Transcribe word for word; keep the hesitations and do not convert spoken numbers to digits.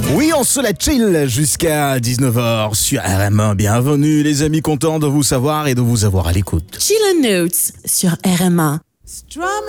Oui, on se la chill jusqu'à dix-neuf heures sur R M un. Bienvenue les amis, content de vous savoir et de vous avoir à l'écoute. Chill Notes sur R M un.